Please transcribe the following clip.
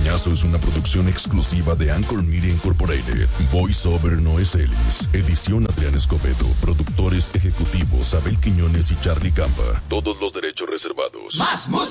Coñazo es una producción exclusiva de Anchor Media Incorporated. Voice Over Noé Celis. Edición Adrián Escobedo. Productores ejecutivos Abel Quiñones y Charlie Campa. Todos los derechos reservados. Más música.